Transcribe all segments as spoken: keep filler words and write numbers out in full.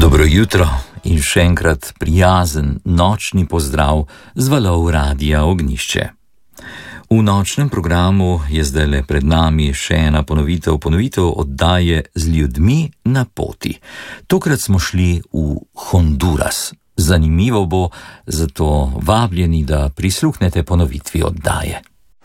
Dobro jutro in še enkrat prijazen nočni pozdrav z valov Radia Ognišče. V nočnem programu je zdajle pred nami še ena ponovitev, ponovitev oddaje Z ljudmi na poti. Tokrat smo šli v Honduras. Zanimivo bo, zato vabljeni, da prisluhnete ponovitvi oddaje.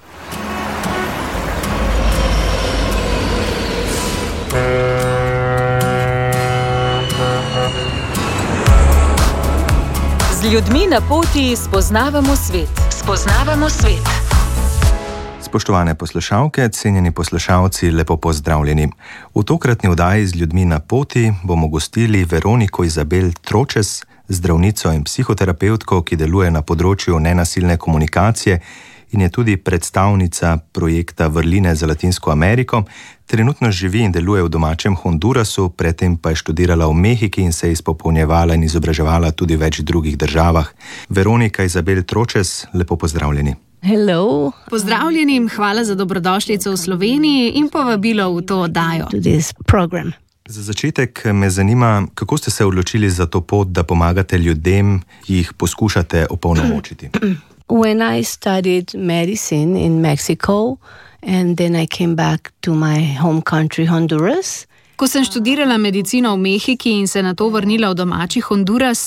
Z ljudmi na poti spoznavamo svet. Spoznavamo svet. Spoštovane poslušalke, cenjeni poslušalci, lepo pozdravljeni. V tokratni oddaji Z ljudmi na poti bomo gostili Veroniko Izabel Tročes, zdravnico in psihoterapevtko, ki deluje na področju nenasilne komunikacije in je tudi predstavnica projekta Vrline za Latinsko Ameriko. Trenutno živi in deluje v domačem Hondurasu, predtem pa je študirala v Mehiki in se izpopolnjevala in izobraževala tudi v več drugih državah. Veronika Izabel Tročes, lepo pozdravljeni. Hello. Pozdravljeni, hvala za dobrodošlico v Sloveniji in povabilo v to oddajo. Za začetek me zanima, kako ste se odločili za to pot, da pomagate ljudem, jih poskušate opolnomočiti. When I studied medicine in Mexico and then I came back to my home country Honduras. Ko sem študirala medicino v Mehiki in se nato vrnila v domači Honduras,